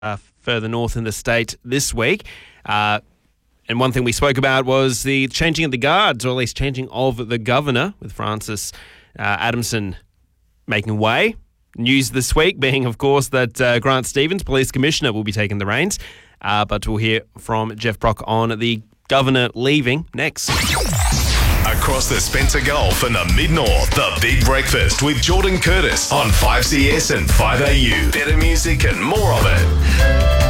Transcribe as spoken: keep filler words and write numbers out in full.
uh, further north in the state this week. Uh, and one thing we spoke about was the changing of the guards, or at least changing of the governor, with Francis uh, Adamson making way. News this week being, of course, that uh, Grant Stevens, Police Commissioner, will be taking the reins. Uh, but we'll hear from Jeff Brock on the governor leaving next. Across the Spencer Gulf and the Mid-North, The Big Breakfast with Jordan Curtis on five C S and five A U. Better music and more of it.